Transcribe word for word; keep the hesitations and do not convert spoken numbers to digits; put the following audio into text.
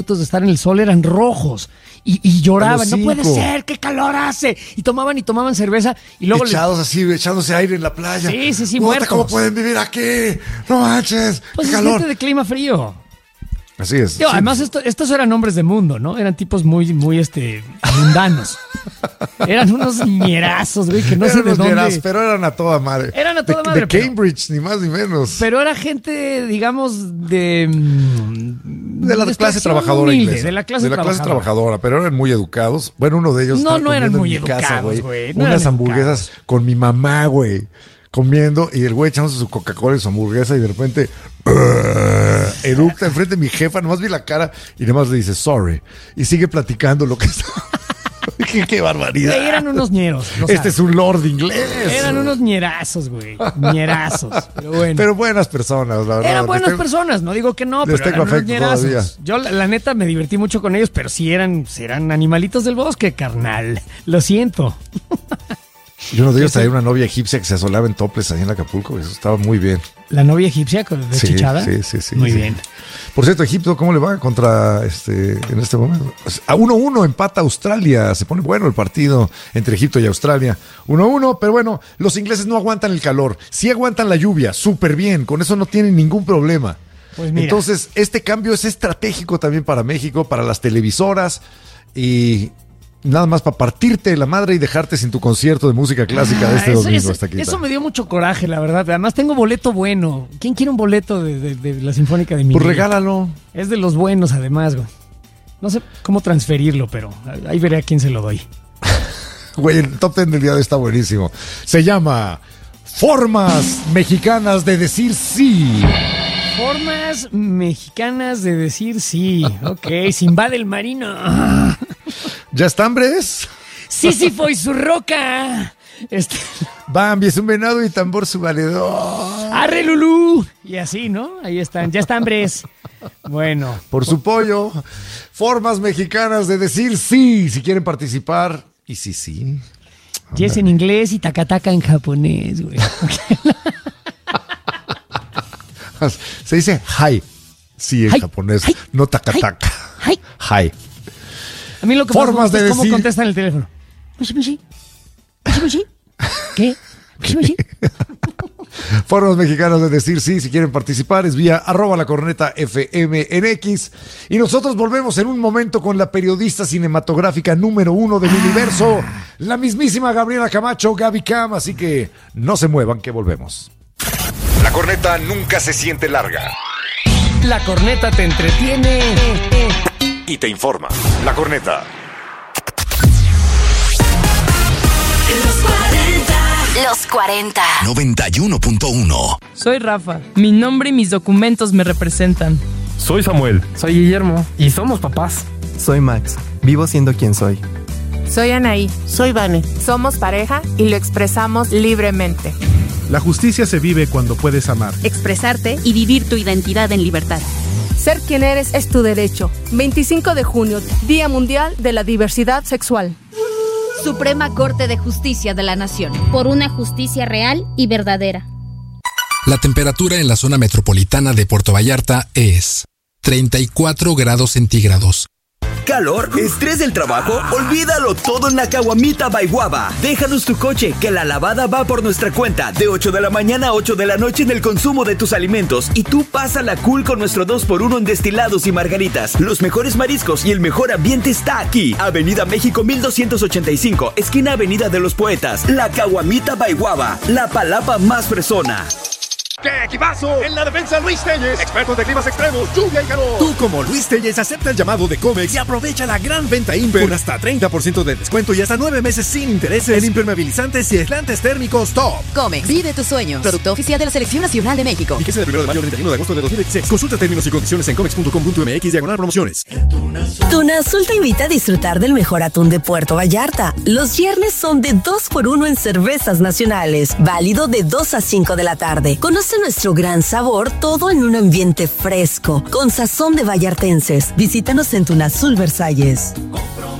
de estar en el sol eran rojos y, y lloraban, no puede ser, qué calor hace, y tomaban y tomaban cerveza y luego echados les... así, echándose aire en la playa. Sí, sí, sí, Puta, muertos. ¿cómo pueden vivir aquí? No manches, pues qué es calor. gente de clima frío. Así es. Yo, sí. Además, esto, estos eran hombres de mundo, ¿no? Eran tipos muy, muy, este, mundanos. Eran unos ñerazos, güey, que no eran sé de unos dónde. ñerazos, pero eran a toda madre. Eran a toda de, madre. De pero, Cambridge, ni más ni menos. Pero era gente, digamos, de... De la de clase trabajadora humilde, inglesa. De la clase de la trabajadora. clase trabajadora, pero eran muy educados. Bueno, uno de ellos No, estaba no eran comiendo muy en mi casa, educados, güey. No unas eran hamburguesas educados. con mi mamá, güey. Comiendo, y el güey echándose su Coca-Cola y su hamburguesa, y de repente uh, eructa enfrente de mi jefa, nomás vi la cara y nomás le dice sorry. Y sigue platicando lo que está. qué, qué barbaridad. Güey, eran unos ñeros. Este sabes. Es un lord inglés. Eran unos ñerazos, güey. Ñerazos. Pero bueno. Pero buenas personas, la verdad. Eran buenas tengo, personas, no digo que no, pero eran unos ñerazos. Todavía. Yo, la, la neta, me divertí mucho con ellos, pero sí eran, eran animalitos del bosque, carnal. Lo siento. Y uno de ellos traía una novia egipcia que se asolaba en toples ahí en Acapulco. Eso estaba muy bien. ¿La novia egipcia de sí, Chichada? Sí, sí, sí. Muy sí. bien. Por cierto, Egipto, ¿cómo le va contra este en este momento? A uno uno empata Australia. Se pone bueno el partido entre Egipto y Australia. uno uno, pero bueno, los ingleses no aguantan el calor. Sí aguantan la lluvia, súper bien. Con eso no tienen ningún problema. Pues mira. Entonces, este cambio es estratégico también para México, para las televisoras y... Nada más para partirte la madre y dejarte sin tu concierto de música clásica de este ah, eso, domingo eso, hasta aquí. Eso me dio mucho coraje, la verdad. Además tengo boleto bueno. ¿Quién quiere un boleto de, de, de la Sinfónica de mi Pues niña? regálalo. Es de los buenos, además, güey. No sé cómo transferirlo, pero ahí veré a quién se lo doy. Güey, el top ten del día de hoy está buenísimo. Se llama Formas Mexicanas de Decir Sí. Formas mexicanas de decir sí. Ok, se invade el marino. ¿Ya están, Bres? Sí, sí, fue su roca. Este... Bambi es un venado y tambor su valedor. ¡Arre, Lulú! Y así, ¿no? Ahí están. Ya están, Bres. Bueno. Por su pollo. Formas mexicanas de decir sí. Si quieren participar. Y sí, sí. Yes en inglés y takataka en japonés, güey. Se dice hi. Sí, en hi, japonés. Hi, no takataka. Hi. Hi. A mí lo que Formas me gusta de es cómo decir... contestan el teléfono. ¿Qué? ¿Qué? Formas mexicanas de decir sí. Si quieren participar es vía arroba la corneta F M en X. Y nosotros volvemos en un momento con la periodista cinematográfica número uno del ah. universo, la mismísima Gabriela Camacho, Gaby Cam. Así que no se muevan, que volvemos. La corneta nunca se siente larga. La corneta te entretiene y te informa. La corneta. Los cuarenta. noventa y uno punto uno. Soy Rafa. Mi nombre y mis documentos me representan. Soy Samuel. Soy Guillermo. Y somos papás. Soy Max. Vivo siendo quien soy. Soy Anaí. Soy Vane. Somos pareja y lo expresamos libremente. La justicia se vive cuando puedes amar, expresarte y vivir tu identidad en libertad. Ser quien eres es tu derecho. veinticinco de junio, Día Mundial de la Diversidad Sexual. Suprema Corte de Justicia de la Nación. Por una justicia real y verdadera. La temperatura en la zona metropolitana de Puerto Vallarta es treinta y cuatro grados centígrados. ¿Calor? ¿Estrés del trabajo? Olvídalo todo en la Caguamita by Guava. Déjanos tu coche, que la lavada va por nuestra cuenta. De ocho de la mañana a ocho de la noche en el consumo de tus alimentos. Y tú pásala cool con nuestro dos por uno en destilados y margaritas. Los mejores mariscos y el mejor ambiente está aquí. Avenida México mil doscientos ochenta y cinco, esquina Avenida de los Poetas. La Caguamita by Guava, la palapa más fresona. ¡Qué equipazo! En la defensa Luis Telles, expertos de climas extremos, lluvia y calor. Tú como Luis Telles acepta el llamado de Comex y aprovecha la gran venta Imper con hasta treinta por ciento de descuento y hasta nueve meses sin intereses en impermeabilizantes y aislantes térmicos top. Comex, vive tus sueños. Producto oficial de la Selección Nacional de México. Fíjese del primero de mayo al treinta y uno de agosto de dos mil veintiséis. Consulta términos y condiciones en comex punto com punto m x diagonal promociones. Tunazul te invita a disfrutar del mejor atún de Puerto Vallarta. Los viernes son de dos por uno en cervezas nacionales. Válido de dos a cinco de la tarde. Conoce nuestro gran sabor, todo en un ambiente fresco, con sazón de vallartenses. Visítanos en Tunazul Versalles.